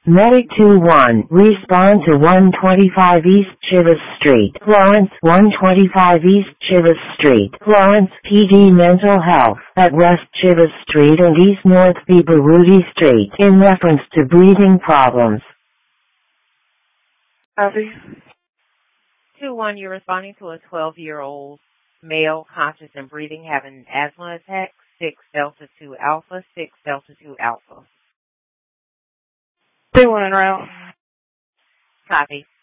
Medic 2-1, respond to 125 East Chivas Street, Lawrence, 125 East Chivas Street, Lawrence, PD Mental Health, at West Chivas Street and East North Bibarudi Street, in reference to breathing problems. Copy. 2-1, you're responding to a 12-year-old male conscious and breathing having an asthma attack, 6 Delta 2 Alpha, 6 Delta 2 Alpha. 2-1 en route. Copy.